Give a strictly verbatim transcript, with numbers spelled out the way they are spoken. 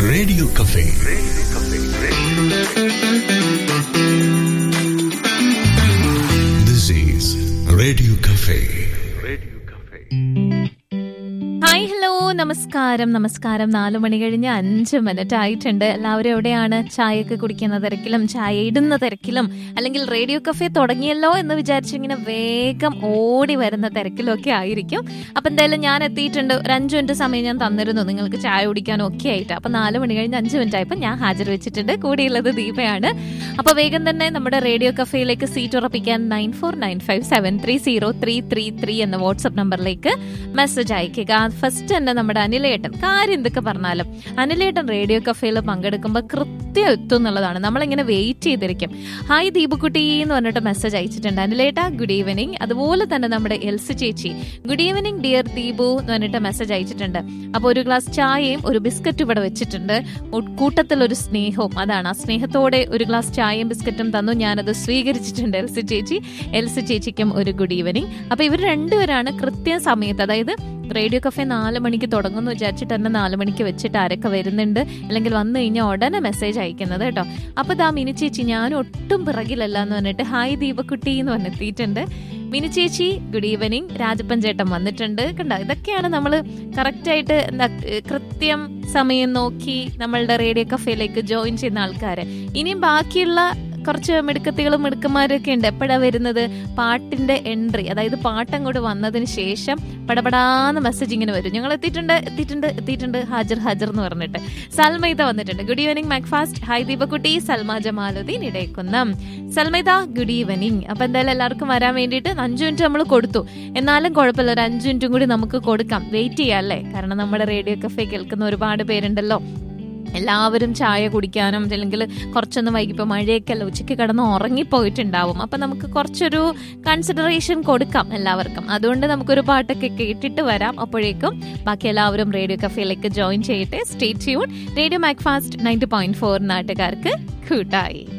Radio cafe. This is radio cafe. Hi, hello, നമസ്കാരം. നമസ്കാരം. നാലു മണി കഴിഞ്ഞ് അഞ്ച് മിനിറ്റ് ആയിട്ടുണ്ട്. എല്ലാവരും എവിടെയാണ്? ചായയൊക്കെ കുടിക്കുന്ന തിരക്കിലും ചായ ഇടുന്ന തിരക്കിലും അല്ലെങ്കിൽ റേഡിയോ കഫേ തുടങ്ങിയല്ലോ എന്ന് വിചാരിച്ചിങ്ങനെ വേഗം ഓടി വരുന്ന തിരക്കിലും ഒക്കെ ആയിരിക്കും. അപ്പം എന്തായാലും ഞാൻ എത്തിയിട്ടുണ്ട്. ഒരു അഞ്ചു മിനിറ്റ് സമയം ഞാൻ തന്നിരുന്നു നിങ്ങൾക്ക് ചായ കുടിക്കാനും ഒക്കെ ആയിട്ട്. അപ്പം നാല് മണി കഴിഞ്ഞ് അഞ്ച് മിനിറ്റ് ആയപ്പോൾ ഞാൻ ഹാജർ വെച്ചിട്ടുണ്ട്. കൂടിയുള്ളത് ദീപയാണ്. അപ്പോൾ വേഗം തന്നെ നമ്മുടെ റേഡിയോ കഫേയിലേക്ക് സീറ്റ് ഉറപ്പിക്കാൻ nine four nine five seven three zero three three three എന്ന വാട്സ്ആപ്പ് നമ്പറിലേക്ക് മെസ്സേജ് അയക്കുക. ഫസ്റ്റ് തന്നെ നമ്മുടെ അനിലേട്ടൻ, കാര്യം എന്തൊക്കെ പറഞ്ഞാലും അനിലേട്ടൻ റേഡിയോ കഫേയിൽ പങ്കെടുക്കുമ്പോൾ കൃത്യം എത്തും എന്നുള്ളതാണ്. നമ്മളിങ്ങനെ വെയിറ്റ് ചെയ്തിരിക്കും. ഹായ് ദീപക്കുട്ടി എന്ന് പറഞ്ഞിട്ട് മെസ്സേജ് അയച്ചിട്ടുണ്ട് അനിലേട്ട. Good evening. അതുപോലെ തന്നെ നമ്മുടെ എൽസി ചേച്ചി, ഗുഡ് ഈവനിങ് ഡിയർ ദീപു എന്ന് പറഞ്ഞിട്ട് മെസ്സേജ് അയച്ചിട്ടുണ്ട്. അപ്പോൾ ഒരു ഗ്ലാസ് ചായയും ഒരു ബിസ്ക്കറ്റും ഇവിടെ വെച്ചിട്ടുണ്ട്. കൂട്ടത്തിൽ ഒരു സ്നേഹവും, അതാണ് ആ സ്നേഹത്തോടെ ഒരു ഗ്ലാസ് ചായയും ബിസ്ക്കറ്റും തന്നു. ഞാനത് സ്വീകരിച്ചിട്ടുണ്ട് എൽസി ചേച്ചി. എൽസി ചേച്ചിക്കും ഒരു ഗുഡ് ഈവനിങ്. അപ്പോൾ ഇവർ രണ്ടുപേരാണ് കൃത്യം സമയത്ത്, അതായത് റേഡിയോ കഫേ നാല് മണിക്ക് തുടങ്ങുമെന്ന് വിചാരിച്ചിട്ട് തന്നെ നാല് മണിക്ക് വെച്ചിട്ട് ആരൊക്കെ വരുന്നുണ്ട് അല്ലെങ്കിൽ വന്നു കഴിഞ്ഞാൽ ഉടനെ മെസ്സേജ് അയക്കുന്നത് കേട്ടോ. അപ്പോൾ ദാ മിനി ചേച്ചി, ഞാൻ ഒട്ടും പിറകിലല്ല എന്ന് പറഞ്ഞിട്ട് ഹായ് ദീപക്കുട്ടി എന്ന് പറഞ്ഞെത്തിയിട്ടുണ്ട്. മിനി ചേച്ചി ഗുഡ് ഈവനിങ്. രാജപ്പൻ ചേട്ടൻ വന്നിട്ടുണ്ട്. കണ്ടോ, ഇതൊക്കെയാണ് നമ്മൾ കറക്റ്റായിട്ട് എന്താ കൃത്യം സമയം നോക്കി നമ്മളുടെ റേഡിയോ കഫേയിലേക്ക് ജോയിൻ ചെയ്യുന്ന ആൾക്കാർ. ഇനിയും ബാക്കിയുള്ള കുറച്ച് മിടുക്കത്തികളും മിടുക്കന്മാരൊക്കെ ഉണ്ട്. എപ്പോഴാണ് വരുന്നത്? പാട്ടിന്റെ എൻട്രി, അതായത് പാട്ട് അങ്ങോട്ട് വന്നതിന് ശേഷം പടപടാന്ന് മെസ്സേജ് ഇങ്ങനെ വരും, ഞങ്ങൾ എത്തിയിട്ടുണ്ട് എത്തിയിട്ടുണ്ട് എത്തിയിട്ടുണ്ട് ഹാജർ ഹാജർ എന്ന് പറഞ്ഞിട്ട്. സൽമൈത വന്നിട്ടുണ്ട്. Good evening Macfast. Hi ദീപക്കുട്ടി. Salma Jamaluddin ഇടയ്ക്കുന്നം. സൽമൈത good evening. അപ്പൊ എന്തായാലും എല്ലാവർക്കും വരാൻ വേണ്ടിയിട്ട് അഞ്ചു മിനിറ്റ് നമ്മൾ കൊടുത്തു. എന്നാലും കുഴപ്പമില്ല, ഒരു അഞ്ചു മിനിറ്റും കൂടി നമുക്ക് കൊടുക്കാം. വെയിറ്റ് ചെയ്യാം അല്ലേ? കാരണം നമ്മുടെ റേഡിയോ കഫേ കേൾക്കുന്ന ഒരുപാട് പേരുണ്ടല്ലോ. എല്ലാവരും ചായ കുടിക്കാനും അല്ലെങ്കിൽ കുറച്ചൊന്നും വൈകിപ്പോൾ മഴയൊക്കെ അല്ല, ഉച്ചയ്ക്ക് കിടന്ന് ഉറങ്ങിപ്പോയിട്ടുണ്ടാവും. അപ്പം നമുക്ക് കുറച്ചൊരു കൺസിഡറേഷൻ കൊടുക്കാം എല്ലാവർക്കും. അതുകൊണ്ട് നമുക്കൊരു പാട്ടൊക്കെ കേട്ടിട്ട് വരാം. അപ്പോഴേക്കും ബാക്കി എല്ലാവരും റേഡിയോ കഫേയിലേക്ക് ജോയിൻ ചെയ്യട്ടെ. Stay tune. Radio Macfast ninety point four നാട്ടുകാർക്ക് കൂട്ടായി.